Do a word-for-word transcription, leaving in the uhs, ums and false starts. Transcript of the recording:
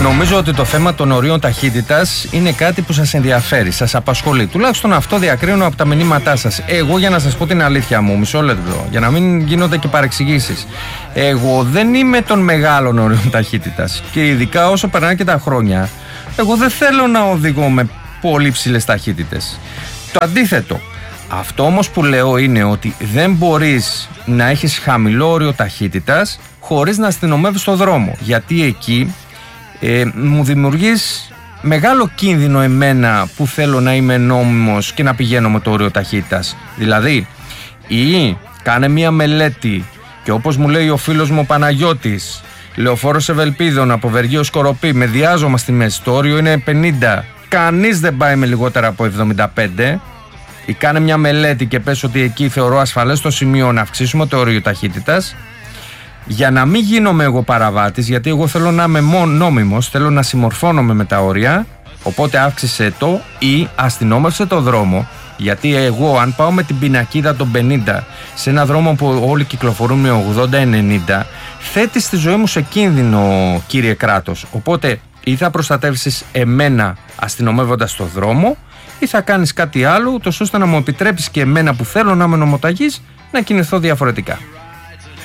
Νομίζω ότι το θέμα των ορίων ταχύτητας είναι κάτι που σας ενδιαφέρει, σας απασχολεί. Τουλάχιστον αυτό διακρίνω από τα μηνύματά σας. Εγώ, για να σας πω την αλήθεια μου, μισό λεπτό, για να μην γίνονται και παρεξηγήσεις. Εγώ δεν είμαι των μεγάλων ορίων ταχύτητας. Και ειδικά όσο περνάνε και τα χρόνια, εγώ δεν θέλω να οδηγώ με πολύ ψηλές ταχύτητες. Το αντίθετο. Αυτό όμως που λέω είναι ότι δεν μπορείς να έχεις χαμηλό όριο ταχύτητας χωρίς να αστυνομεύεις στο δρόμο. Γιατί εκεί ε, μου δημιουργείς μεγάλο κίνδυνο εμένα που θέλω να είμαι νόμιμος και να πηγαίνω με το όριο ταχύτητας. Δηλαδή, ή κάνε μία μελέτη και όπως μου λέει ο φίλος μου ο Παναγιώτης, Λεωφόρος Ευελπίδων από Βεργείο Σκοροπή, με διάζωμα στη μέση, το όριο είναι πενήντα, κανείς δεν πάει με λιγότερα από εβδομήντα πέντε. Ή κάνε μια μελέτη και πες ότι εκεί θεωρώ ασφαλές το σημείο να αυξήσουμε το όριο ταχύτητας, για να μην γίνομαι εγώ παραβάτης, γιατί εγώ θέλω να είμαι νόμιμος, θέλω να συμμορφώνομαι με τα όρια, οπότε αύξησε το ή αστυνόμευσε το δρόμο, γιατί εγώ αν πάω με την πινακίδα των πενήντα σε ένα δρόμο που όλοι κυκλοφορούν με ογδόντα ενενήντα, θέτει τη ζωή μου σε κίνδυνο, κύριε κράτος. Οπότε ή θα προστατεύσεις εμένα αστυνομεύοντας το δρόμο, ή θα κάνεις κάτι άλλο, ούτως ώστε να μου επιτρέψεις και εμένα που θέλω να είμαι νομοταγής να κινηθώ διαφορετικά.